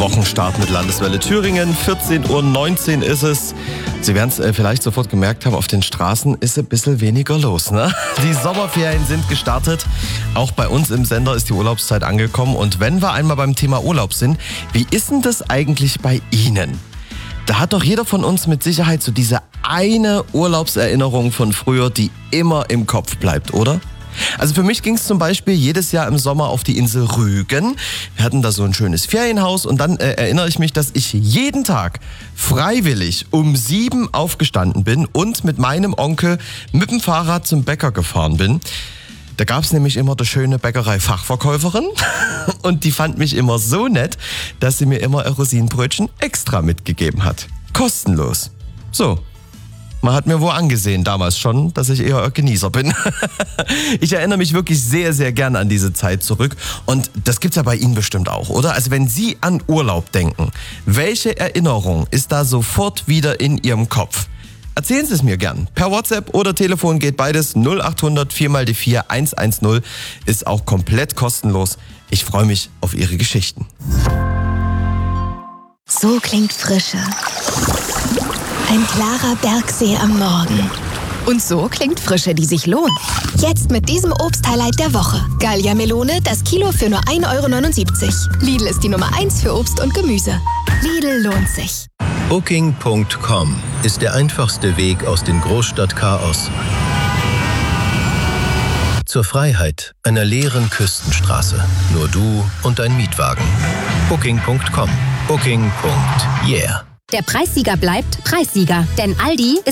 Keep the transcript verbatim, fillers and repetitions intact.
Wochenstart mit Landeswelle Thüringen. vierzehn Uhr neunzehn ist es. Sie werden es äh, vielleicht sofort gemerkt haben, auf den Straßen ist ein bisschen weniger los, ne? Die Sommerferien sind gestartet. Auch bei uns im Sender ist die Urlaubszeit angekommen. Und wenn wir einmal beim Thema Urlaub sind, wie ist denn das eigentlich bei Ihnen? Da hat doch jeder von uns mit Sicherheit so diese eine Urlaubserinnerung von früher, die immer im Kopf bleibt, oder? Also für mich ging es zum Beispiel jedes Jahr im Sommer auf die Insel Rügen. Wir hatten da so ein schönes Ferienhaus und dann äh, erinnere ich mich, dass ich jeden Tag freiwillig um sieben aufgestanden bin und mit meinem Onkel mit dem Fahrrad zum Bäcker gefahren bin. Da gab es nämlich immer die schöne Bäckerei-Fachverkäuferin und die fand mich immer so nett, dass sie mir immer ein Rosinenbrötchen extra mitgegeben hat. Kostenlos. So. Man hat mir wohl angesehen damals schon, dass ich eher ein Genießer bin. Ich erinnere mich wirklich sehr, sehr gern an diese Zeit zurück. Und das gibt's ja bei Ihnen bestimmt auch, oder? Also wenn Sie an Urlaub denken, welche Erinnerung ist da sofort wieder in Ihrem Kopf? Erzählen Sie es mir gern. Per WhatsApp oder Telefon geht beides. null acht hundert vier mal die vier eins eins null ist auch komplett kostenlos. Ich freue mich auf Ihre Geschichten. So klingt Frische. Ein klarer Bergsee am Morgen. Und so klingt Frische, die sich lohnt. Jetzt mit diesem Obsthighlight der Woche. Gallia Melone, das Kilo für nur ein Euro neunundsiebzig. Lidl ist die Nummer eins für Obst und Gemüse. Lidl lohnt sich. Booking Punkt com ist der einfachste Weg aus dem Großstadtchaos zur Freiheit einer leeren Küstenstraße. Nur du und dein Mietwagen. Booking Punkt com. Booking Punkt Yeah. Der Preissieger bleibt Preissieger, denn Aldi ist